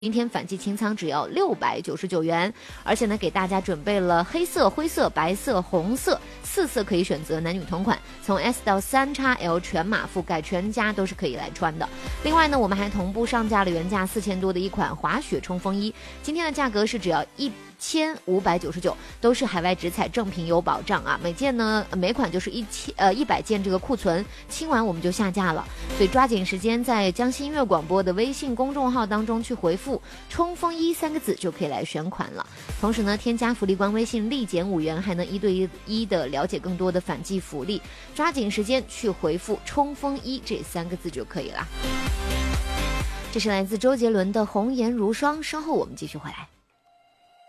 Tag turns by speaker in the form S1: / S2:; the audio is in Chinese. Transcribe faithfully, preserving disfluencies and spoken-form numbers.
S1: 今天反季清仓只要六百九十九元，而且呢，给大家准备了黑色、灰色、白色、红色四色可以选择，男女同款，从 S 到 三 X L 全码覆盖，全家都是可以来穿的。另外呢，我们还同步上架了原价四千多的一款滑雪冲锋衣，今天的价格是只要一千五百九十九，都是海外直采，正品有保障啊！每件呢，每款就是一千呃一百件这个库存，清完我们就下架了，所以抓紧时间在江西音乐广播的微信公众号当中去回复“冲锋衣”三个字，就可以来选款了。同时呢，添加福利官微信立减五元，还能一对一的了解更多的反季福利，抓紧时间去回复“冲锋衣”这三个字就可以了。这是来自周杰伦的《红颜如霜》，稍后我们继续回来。